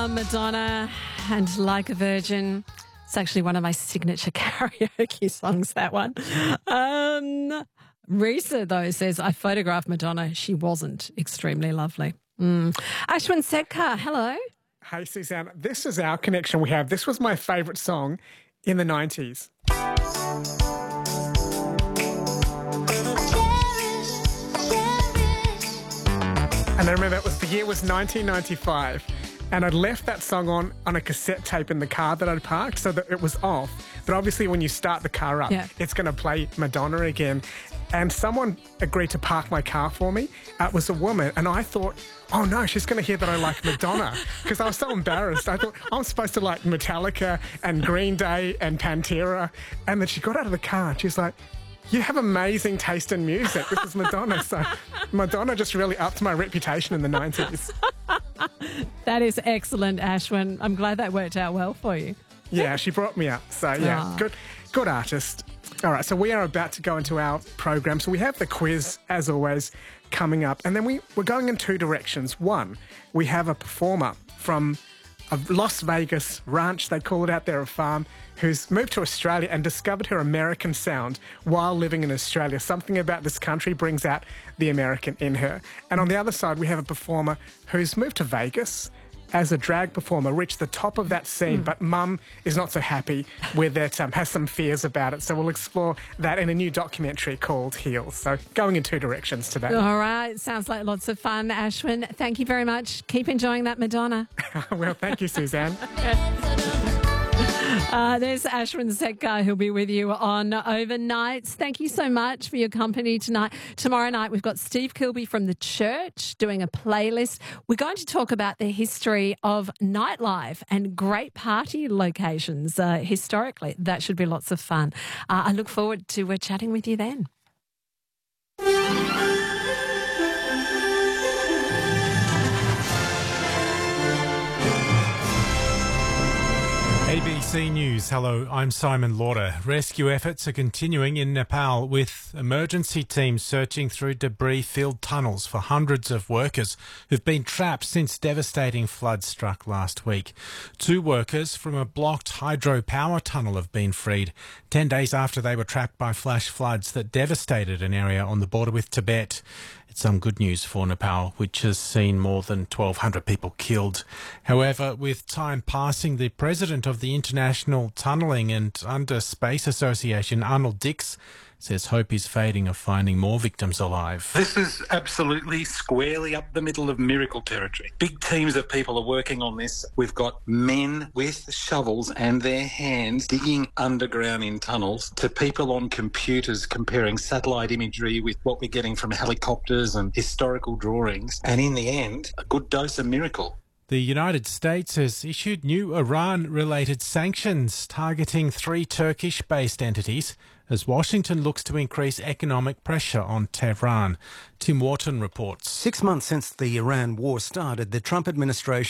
Madonna and Like a Virgin. It's actually one of my signature karaoke songs, that one. Risa, though, says, I photographed Madonna. She wasn't extremely lovely. Ashwin Setkar, hello. Hey, Suzanne, this is our connection we have. This was my favourite song in the 90s. And I remember the year was 1995, and I'd left that song on a cassette tape in the car that I'd parked so that it was off. But obviously when you start the car up, It's going to play Madonna again. And someone agreed to park my car for me. It was a woman, and I thought, oh no, she's going to hear that I like Madonna, because I was so embarrassed. I thought, I'm supposed to like Metallica and Green Day and Pantera. And then she got out of the car and she's like, you have amazing taste in music. This is Madonna. So Madonna just really upped my reputation in the 90s. That is excellent, Ashwin. I'm glad that worked out well for you. Yeah, she brought me up. So, yeah, good artist. All right, so we are about to go into our program. So we have the quiz, as always, coming up. And then we're going in two directions. One, we have a performer from a Las Vegas ranch, they call it out there, a farm, who's moved to Australia and discovered her American sound while living in Australia. Something about this country brings out the American in her. And on the other side, we have a performer who's moved to Vegas as a drag performer, reached the top of that scene, but mum is not so happy with it, has some fears about it. So we'll explore that in a new documentary called Heels. So going in two directions today. All right. Sounds like lots of fun, Ashwin. Thank you very much. Keep enjoying that Madonna. Well, thank you, Suzanne. There's Ashwin Setkar, who'll be with you on Overnights. Thank you so much for your company tonight. Tomorrow night, we've got Steve Kilby from The Church doing a playlist. We're going to talk about the history of nightlife and great party locations historically. That should be lots of fun. I look forward to chatting with you then. ABC News. Hello, I'm Simon Lauder. Rescue efforts are continuing in Nepal with emergency teams searching through debris-filled tunnels for hundreds of workers who've been trapped since devastating floods struck last week. 2 workers from a blocked hydropower tunnel have been freed 10 days after they were trapped by flash floods that devastated an area on the border with Tibet. It's some good news for Nepal, which has seen more than 1,200 people killed. However, with time passing, the president of the International Tunnelling and Underspace Association, Arnold Dix, says hope is fading of finding more victims alive. This is absolutely squarely up the middle of miracle territory. Big teams of people are working on this. We've got men with shovels and their hands digging underground in tunnels, to people on computers comparing satellite imagery with what we're getting from helicopters and historical drawings. And in the end, a good dose of miracle. The United States has issued new Iran-related sanctions targeting 3 Turkish-based entities as Washington looks to increase economic pressure on Tehran. Tim Wharton reports. 6 months since the Iran war started, the Trump administration